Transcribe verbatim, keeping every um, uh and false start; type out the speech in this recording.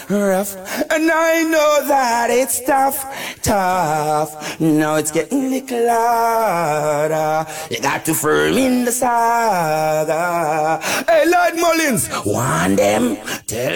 rough. And I know that it's tough, tough. Now it's getting little harder. You got to firm in the saga. Hey, Lord Mullins, warn them, tell